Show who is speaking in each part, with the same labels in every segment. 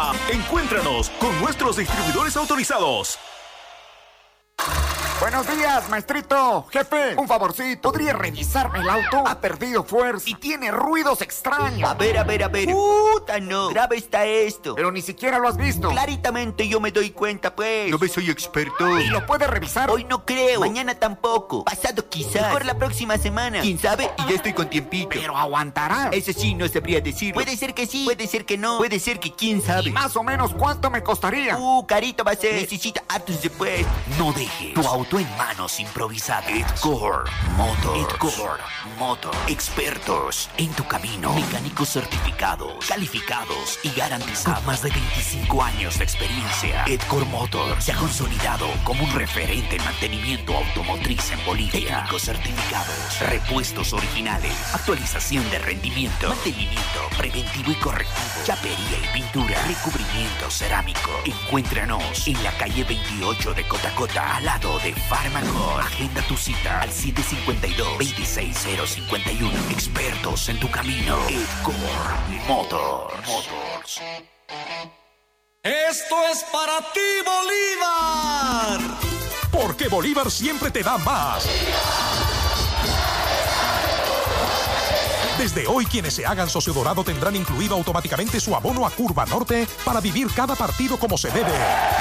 Speaker 1: Bolívar. Encuéntranos con nuestros distribuidores autorizados.
Speaker 2: Buenos días, maestrito. Jefe, un favorcito. ¿Podría revisarme el auto? Ha perdido fuerza y tiene ruidos extraños.
Speaker 3: A ver. Puta, no. Grave está esto.
Speaker 2: Pero ni siquiera lo has visto.
Speaker 3: Claritamente yo me doy cuenta, pues.
Speaker 4: No me soy experto.
Speaker 2: ¿Y lo puedes revisar?
Speaker 3: Hoy no creo. Mañana tampoco. Pasado quizás. Mejor la próxima semana. ¿Quién sabe?
Speaker 4: Y ya estoy con tiempito.
Speaker 2: Pero aguantará.
Speaker 3: Eso sí, no sabría decir. Puede ser que sí, puede ser que no. Puede ser que quién sabe.
Speaker 2: ¿Y más o menos cuánto me costaría?
Speaker 3: Carito va a ser. Necesita hartos de pues.
Speaker 1: No dejes tu auto en manos improvisadas. Edcore Motor. Expertos en tu camino. Mecánicos certificados, calificados y garantizados. Con más de 25 años de experiencia, Edcore Motor se ha consolidado como un referente en mantenimiento automotriz en Bolivia. Técnicos certificados, repuestos originales, actualización de rendimiento, mantenimiento preventivo y correctivo, chapería y pintura, recubrimiento cerámico. Encuéntranos en la calle 28 de Cotacota, al lado de Farmacor. Agenda tu cita al 752-26051. Expertos en tu camino. Edcore Motors.
Speaker 5: Esto es para ti, Bolívar.
Speaker 6: Porque Bolívar siempre te da más. Desde hoy, quienes se hagan socio dorado tendrán incluido automáticamente su abono a Curva Norte para vivir cada partido como se debe.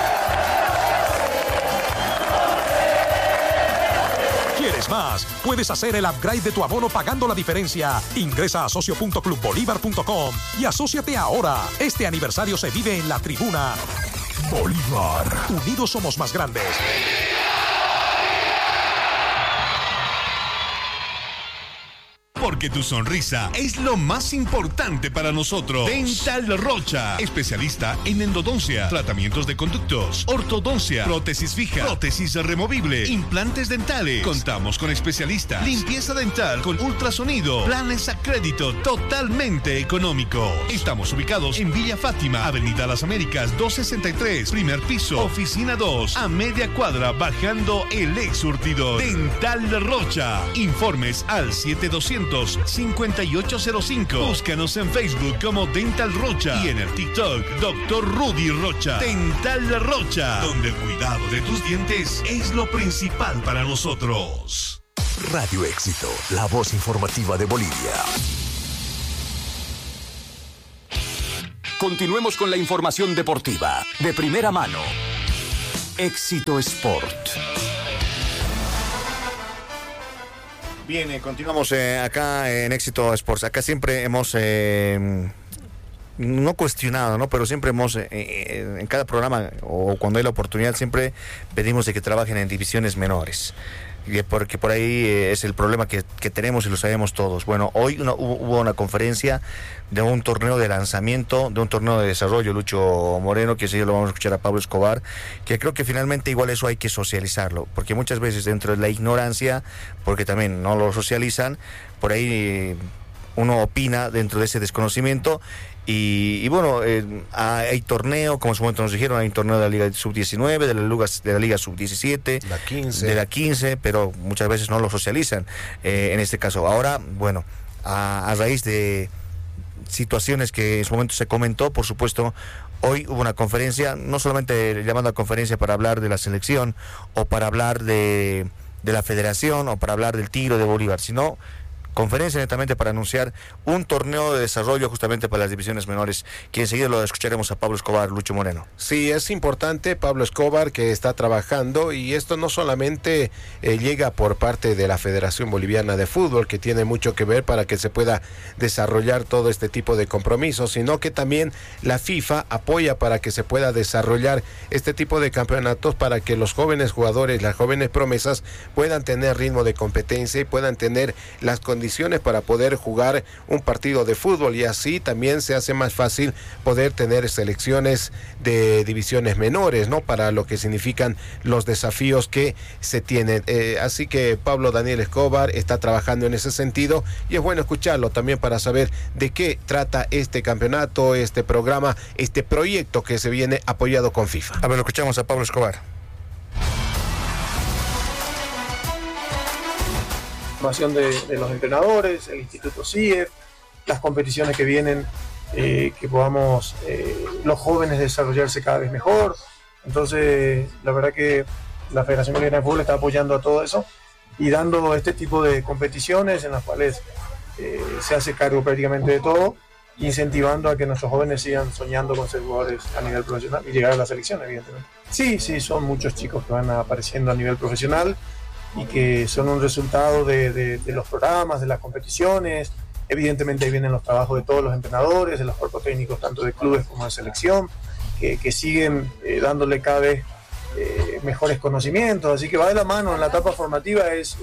Speaker 6: ¿Quieres más? Puedes hacer el upgrade de tu abono pagando la diferencia. Ingresa a socio.clubbolívar.com y asóciate ahora. Este aniversario se vive en la tribuna. Bolívar. Unidos somos más grandes.
Speaker 7: Porque tu sonrisa es lo más importante para nosotros. Dental Rocha, especialista en endodoncia, tratamientos de conductos, ortodoncia, prótesis fija, prótesis removible, implantes dentales. Contamos con especialistas, limpieza dental con ultrasonido, planes a crédito totalmente económico. Estamos ubicados en Villa Fátima, Avenida Las Américas 263, primer piso, oficina 2, a media cuadra bajando el ex surtidor. Dental Rocha. Informes al 7200-5805. Búscanos en Facebook como Dental Rocha y en el TikTok Dr. Rudy Rocha. Dental Rocha, donde el cuidado de tus dientes es lo principal para nosotros.
Speaker 8: Radio Éxito, la voz informativa de Bolivia.
Speaker 1: Continuemos con la información deportiva de primera mano. Éxito Sport.
Speaker 9: Bien, continuamos acá en Éxito Sports. Acá siempre hemos, no cuestionado, ¿no? Pero siempre hemos, en cada programa o cuando hay la oportunidad, siempre pedimos de que trabajen en divisiones menores. Porque por ahí es el problema que tenemos y lo sabemos todos. Bueno, hoy hubo una conferencia de un torneo de lanzamiento, de un torneo de desarrollo, Lucho Moreno, que ese día lo vamos a escuchar a Pablo Escobar, que creo que finalmente igual eso hay que socializarlo, porque muchas veces dentro de la ignorancia, porque también no lo socializan, por ahí uno opina dentro de ese desconocimiento. Y bueno, hay torneo, como en su momento nos dijeron, hay un torneo de la Liga Sub-19, de la Liga Sub-17, de la 15, pero muchas veces no lo socializan, en este caso. Ahora, bueno, a raíz de situaciones que en su momento se comentó, por supuesto, hoy hubo una conferencia, no solamente llamando a conferencia para hablar de la selección, o para hablar de la federación, o para hablar del Tigre de Bolívar, sino conferencia netamente para anunciar un torneo de desarrollo justamente para las divisiones menores, que enseguida lo escucharemos a Pablo Escobar, Lucho Moreno.
Speaker 10: Sí, es importante Pablo Escobar, que está trabajando, y esto no solamente llega por parte de la Federación Boliviana de Fútbol, que tiene mucho que ver para que se pueda desarrollar todo este tipo de compromisos, sino que también la FIFA apoya para que se pueda desarrollar este tipo de campeonatos, para que los jóvenes jugadores, las jóvenes promesas puedan tener ritmo de competencia y puedan tener las condiciones para poder jugar un partido de fútbol, y así también se hace más fácil poder tener selecciones de divisiones menores, ¿no? Para lo que significan los desafíos que se tienen. Así que Pablo Daniel Escobar está trabajando en ese sentido, y es bueno escucharlo también para saber de qué trata este campeonato, este programa, este proyecto que se viene apoyado con FIFA.
Speaker 9: A ver, lo escuchamos a Pablo Escobar.
Speaker 11: Formación de los entrenadores, el Instituto CIEF, las competiciones que vienen que podamos los jóvenes desarrollarse cada vez mejor. Entonces, la verdad que la Federación Boliviana de Fútbol está apoyando a todo eso y dando este tipo de competiciones en las cuales se hace cargo prácticamente de todo, incentivando a que nuestros jóvenes sigan soñando con ser jugadores a nivel profesional y llegar a la selección, evidentemente. Sí, son muchos chicos que van apareciendo a nivel profesional y que son un resultado de los programas, de las competiciones. Evidentemente ahí vienen los trabajos de todos los entrenadores, de los cuerpos técnicos, tanto de clubes como de selección, que siguen dándole cada vez mejores conocimientos, así que va de la mano. En la etapa formativa es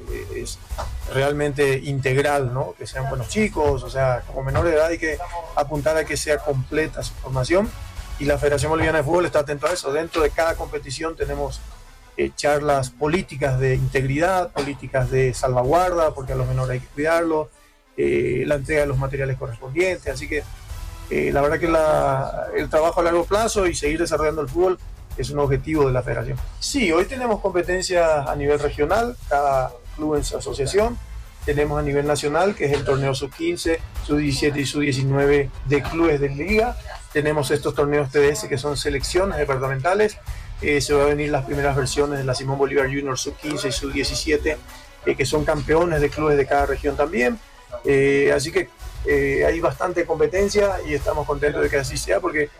Speaker 11: realmente integral, ¿no? Que sean buenos chicos, o sea, como menores de edad hay que apuntar a que sea completa su formación, y la Federación Boliviana de Fútbol está atento a eso. Dentro de cada competición tenemos charlas políticas de integridad, políticas de salvaguarda, porque a los menores hay que cuidarlos, la entrega de los materiales correspondientes, así que la verdad que el trabajo a largo plazo y seguir desarrollando el fútbol es un objetivo de la federación. Sí, hoy tenemos competencias a nivel regional, cada club en su asociación. Tenemos a nivel nacional, que es el torneo sub-15, sub-17 y sub-19 de clubes de liga. Tenemos estos torneos TDS, que son selecciones departamentales. Se van a venir las primeras versiones de la Simón Bolívar Junior sub-15 y sub-17, que son campeones de clubes de cada región también. Así que hay bastante competencia y estamos contentos de que así sea, porque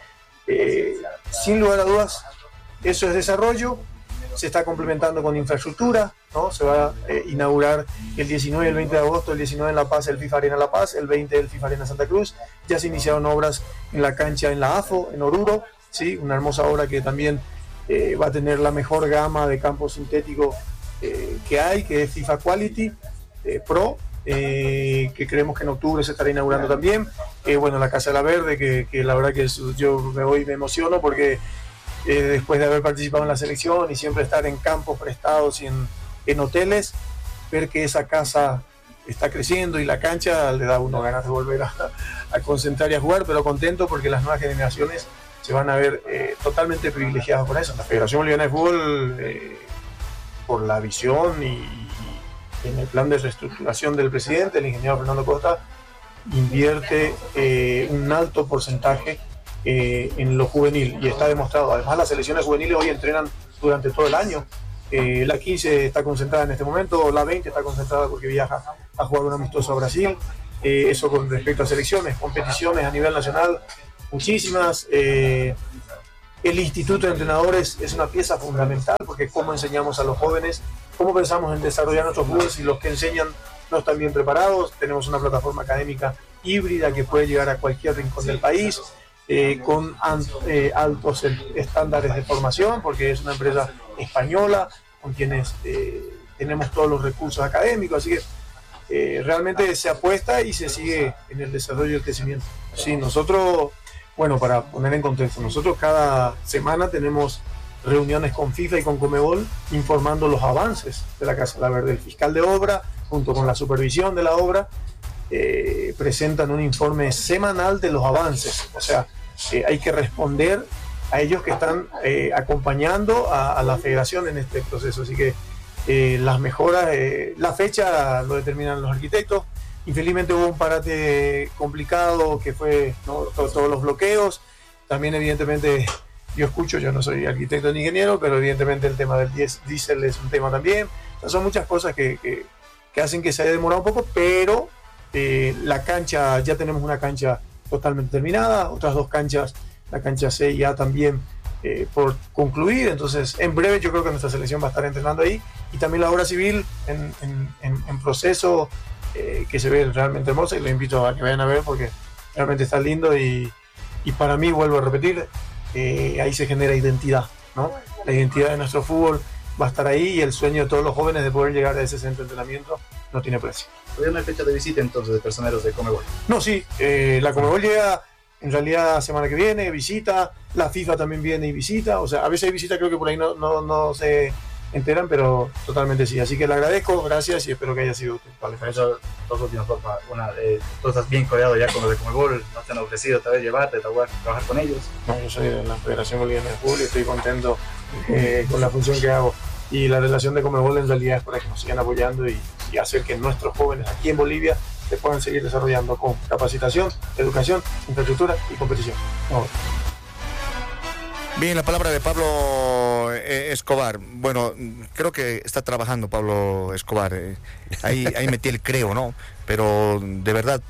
Speaker 11: sin lugar a dudas eso es desarrollo. Se está complementando con infraestructura, ¿no? Se va a inaugurar el 19 y el 20 de agosto, el 19 en La Paz, el FIFA Arena La Paz, el 20 el FIFA Arena Santa Cruz. Ya se iniciaron obras en la cancha en la AFO, en Oruro, ¿sí? Una hermosa obra que también va a tener la mejor gama de campo sintético que hay, que es FIFA Quality Pro, que creemos que en octubre se estará inaugurando también. Bueno, la Casa de la Verde, que la verdad que yo me emociono porque después de haber participado en la selección y siempre estar en campos prestados y en hoteles, ver que esa casa está creciendo y la cancha le da a uno ganas de volver a concentrar y a jugar, pero contento porque las nuevas generaciones se van a ver totalmente privilegiadas con eso. La Federación Boliviana de Fútbol, por la visión y en el plan de reestructuración del presidente, el ingeniero Fernando Costa, invierte un alto porcentaje en lo juvenil, y está demostrado. Además, las selecciones juveniles hoy entrenan durante todo el año. La 15 está concentrada en este momento, la 20 está concentrada porque viaja a jugar un amistoso a Brasil. Eso con respecto a selecciones, competiciones a nivel nacional, muchísimas. El Instituto de Entrenadores es una pieza fundamental, porque cómo enseñamos a los jóvenes, cómo pensamos en desarrollar nuestros fútbol si los que enseñan no están bien preparados. Tenemos una plataforma académica híbrida que puede llegar a cualquier rincón del país, con altos estándares de formación, porque es una empresa española con quienes tenemos todos los recursos académicos, así que realmente se apuesta y se sigue en el desarrollo y el crecimiento. Sí, nosotros, bueno, para poner en contexto, nosotros cada semana tenemos reuniones con FIFA y con Conmebol informando los avances de la Casa de la Verde. El fiscal de obra, junto con la supervisión de la obra, presentan un informe semanal de los avances. O sea, hay que responder a ellos que están acompañando a la federación en este proceso. Así que las mejoras, la fecha lo determinan los arquitectos. Infelizmente hubo un parate complicado que fue, ¿no? Todos los bloqueos. También evidentemente yo no soy arquitecto ni ingeniero, pero evidentemente el tema del diésel es un tema también. O sea, son muchas cosas que hacen que se haya demorado un poco, pero la cancha, ya tenemos una cancha totalmente terminada, otras dos canchas, la cancha C y A también por concluir. Entonces en breve yo creo que nuestra selección va a estar entrenando ahí, y también la obra civil en proceso, que se ve realmente hermosa, y lo invito a que vayan a ver porque realmente está lindo, y para mí, vuelvo a repetir, ahí se genera identidad, ¿no? La identidad de nuestro fútbol va a estar ahí, y el sueño de todos los jóvenes de poder llegar a ese centro de entrenamiento no tiene precio.
Speaker 12: ¿Todavía no hay fecha de visita entonces de personeros de Conmebol?
Speaker 11: No, sí, la Conmebol llega en realidad la semana que viene, visita, la FIFA también viene y visita, o sea, a veces hay visita, creo que por ahí no se enteran, pero totalmente sí. Así que le agradezco, gracias, y espero que haya sido útil.
Speaker 12: Vale, por eso, dos últimas cosas. Una, tú estás bien codeado ya con los de Conmebol, ¿no te han ofrecido tal vez llevarte, trabajar con ellos?
Speaker 11: No, yo soy de la Federación Boliviana de Fútbol y estoy contento con la función que hago. Y la relación de Conmebol en realidad es para que nos sigan apoyando y hacer que nuestros jóvenes aquí en Bolivia se puedan seguir desarrollando con capacitación, educación, infraestructura y competición.
Speaker 9: Bien, la palabra de Pablo Escobar. Bueno, creo que está trabajando Pablo Escobar. Ahí metí el creo, ¿no? Pero de verdad,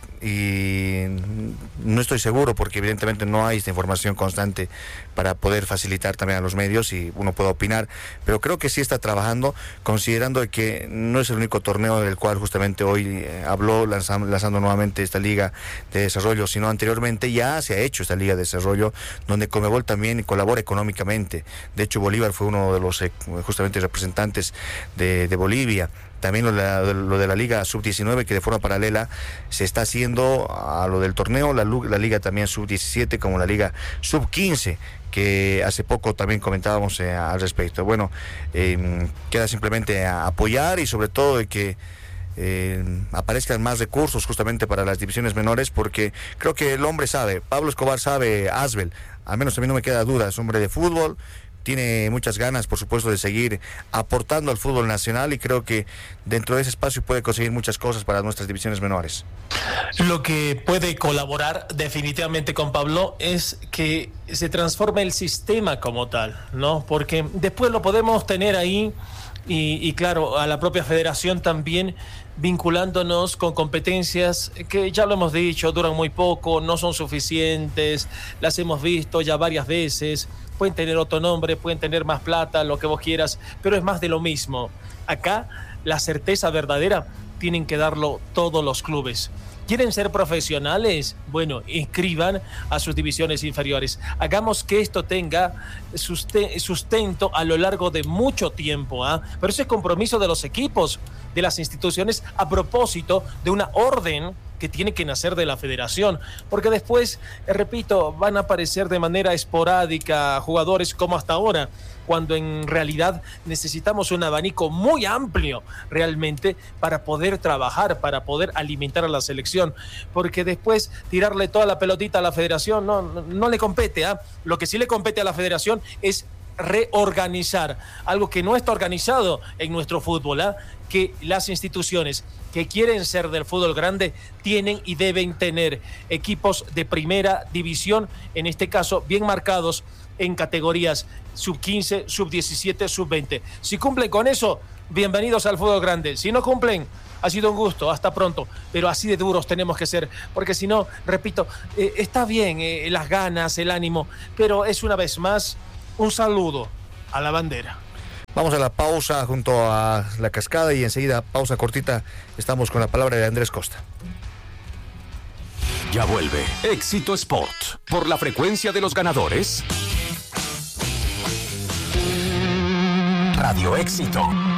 Speaker 9: y no estoy seguro porque evidentemente no hay esta información constante para poder facilitar también a los medios y uno pueda opinar, pero creo que sí está trabajando, considerando que no es el único torneo del cual justamente hoy habló, lanzando nuevamente esta liga de desarrollo, sino anteriormente ya se ha hecho esta liga de desarrollo donde Conmebol también colabora económicamente. De hecho, Bolívar fue uno de los justamente representantes de Bolivia. También lo de la Liga Sub-19, que de forma paralela se está haciendo a lo del torneo, la Liga también Sub-17, como la Liga Sub-15, que hace poco también comentábamos al respecto. Bueno, queda simplemente apoyar y sobre todo de que aparezcan más recursos justamente para las divisiones menores, porque creo que el hombre sabe, Pablo Escobar sabe, Asbel, al menos a mí no me queda duda, es hombre de fútbol, tiene muchas ganas, por supuesto, de seguir aportando al fútbol nacional y creo que dentro de ese espacio puede conseguir muchas cosas para nuestras divisiones menores.
Speaker 13: Lo que puede colaborar definitivamente con Pablo es que se transforme el sistema como tal, ¿no? Porque después lo podemos tener ahí y claro, a la propia federación también vinculándonos con competencias que ya lo hemos dicho, duran muy poco, no son suficientes, las hemos visto ya varias veces, pueden tener otro nombre, pueden tener más plata, lo que vos quieras, pero es más de lo mismo. Acá la certeza verdadera tienen que darlo todos los clubes. ¿Quieren ser profesionales? Bueno, inscriban a sus divisiones inferiores. Hagamos que esto tenga sustento a lo largo de mucho tiempo, ¿eh? Pero ese es compromiso de los equipos, de las instituciones, a propósito de una orden que tiene que nacer de la federación, porque después, repito, van a aparecer de manera esporádica jugadores como hasta ahora, cuando en realidad necesitamos un abanico muy amplio realmente para poder trabajar, para poder alimentar a la selección, porque después tirarle toda la pelotita a la federación no le compete, ¿eh? Lo que sí le compete a la federación es reorganizar, algo que no está organizado en nuestro fútbol, ¿eh? Que las instituciones que quieren ser del fútbol grande tienen y deben tener equipos de primera división, en este caso bien marcados en categorías sub-15, sub-17, sub-20. Si cumplen con eso, bienvenidos al fútbol grande. Si no cumplen, ha sido un gusto, hasta pronto. Pero así de duros tenemos que ser, porque si no, repito, está bien las ganas, el ánimo, pero es una vez más un saludo a la bandera.
Speaker 9: Vamos a la pausa junto a La Cascada y enseguida, pausa cortita, estamos con la palabra de Andrés Costa.
Speaker 6: Ya vuelve Éxito Sport por la frecuencia de los ganadores. Radio Éxito.